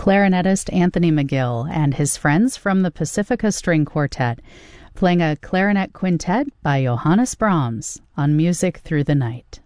clarinetist Anthony McGill and his friends from the Pacifica String Quartet, playing a clarinet quintet by Johannes Brahms on Music Through the Night.